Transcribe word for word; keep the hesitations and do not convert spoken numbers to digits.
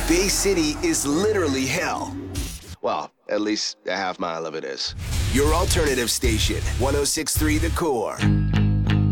Bay City is literally hell. Well, at least a half mile of it is. Your alternative station, one oh six point three The Core.